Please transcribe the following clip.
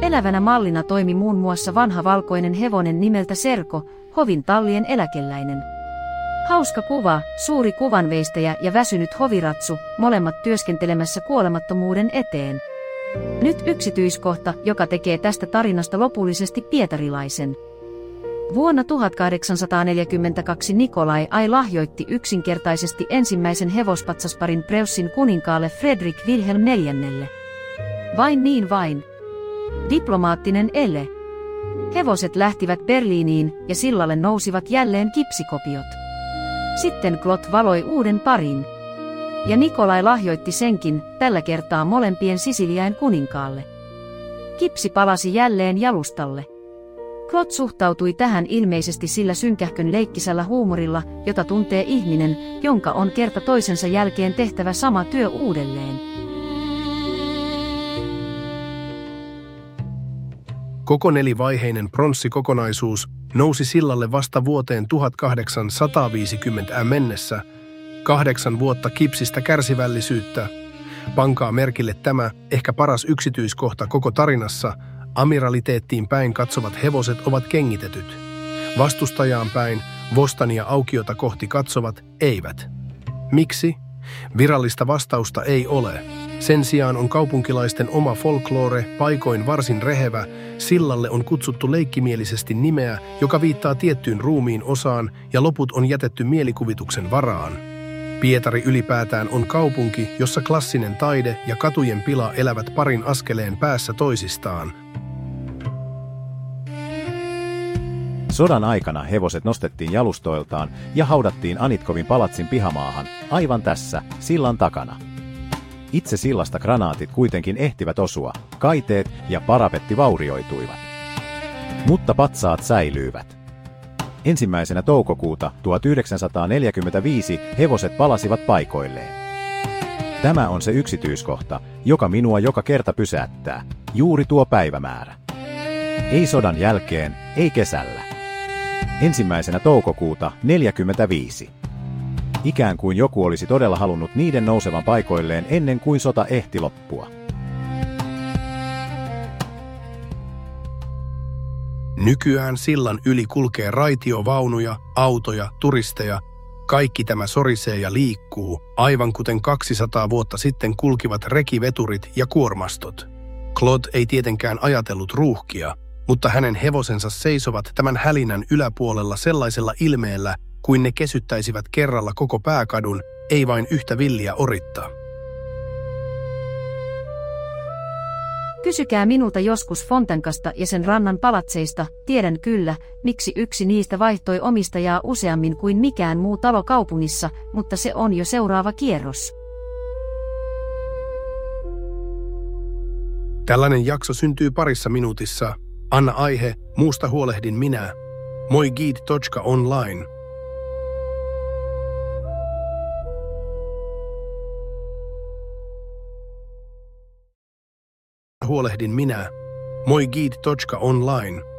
Elävänä mallina toimi muun muassa vanha valkoinen hevonen nimeltä Serko, hovin tallien eläkeläinen. Hauska kuva, suuri kuvanveistäjä ja väsynyt hoviratsu, molemmat työskentelemässä kuolemattomuuden eteen. Nyt yksityiskohta, joka tekee tästä tarinasta lopullisesti pietarilaisen. Vuonna 1842 Nikolai I lahjoitti yksinkertaisesti ensimmäisen hevospatsasparin Preussin kuninkaalle Fredrik Wilhelm IV. Vain niin vain. Diplomaattinen ele. Hevoset lähtivät Berliiniin ja sillalle nousivat jälleen kipsikopiot. Sitten Claude valoi uuden parin. Ja Nikolai lahjoitti senkin, tällä kertaa molempien Sisiliain kuninkaalle. Kipsi palasi jälleen jalustalle. Claude suhtautui tähän ilmeisesti sillä synkähkön leikkisällä huumorilla, jota tuntee ihminen, jonka on kerta toisensa jälkeen tehtävä sama työ uudelleen. Koko nelivaiheinen pronssikokonaisuus nousi sillalle vasta vuoteen 1850 mennessä. 8 vuotta kipsistä kärsivällisyyttä. Pankaa merkille tämä, ehkä paras yksityiskohta koko tarinassa. Amiraliteettiin päin katsovat hevoset ovat kengitetyt. Vastustajaan päin, Vostania aukiota kohti katsovat, eivät. Miksi? Virallista vastausta ei ole. Sen sijaan on kaupunkilaisten oma folklore, paikoin varsin rehevä. Sillalle on kutsuttu leikkimielisesti nimeä, joka viittaa tiettyyn ruumiin osaan, ja loput on jätetty mielikuvituksen varaan. Pietari ylipäätään on kaupunki, jossa klassinen taide ja katujen pila elävät parin askeleen päässä toisistaan. Sodan aikana hevoset nostettiin jalustoiltaan ja haudattiin Anitkovin palatsin pihamaahan, aivan tässä, sillan takana. Itse sillasta granaatit kuitenkin ehtivät osua, kaiteet ja parapetti vaurioituivat. Mutta patsaat säilyivät. 1. toukokuuta 1945 hevoset palasivat paikoilleen. Tämä on se yksityiskohta, joka minua joka kerta pysäyttää, juuri tuo päivämäärä. Ei sodan jälkeen, ei kesällä. 1. toukokuuta 1945. Ikään kuin joku olisi todella halunnut niiden nousevan paikoilleen ennen kuin sota ehti loppua. Nykyään sillan yli kulkee raitiovaunuja, autoja, turisteja. Kaikki tämä sorisee ja liikkuu, aivan kuten 200 vuotta sitten kulkivat rekiveturit ja kuormastot. Claude ei tietenkään ajatellut ruuhkia, mutta hänen hevosensa seisovat tämän hälinän yläpuolella sellaisella ilmeellä, kuin ne kesyttäisivät kerralla koko pääkadun, ei vain yhtä villiä oritta. Kysykää minulta joskus Fontankasta ja sen rannan palatseista, tiedän kyllä, miksi yksi niistä vaihtoi omistajaa useammin kuin mikään muu talo kaupungissa, mutta se on jo seuraava kierros. Tällainen jakso syntyy parissa minuutissa. Anna aihe, muusta huolehdin minä. Moi guide.online. Huolehdin minä. Moi guide.online.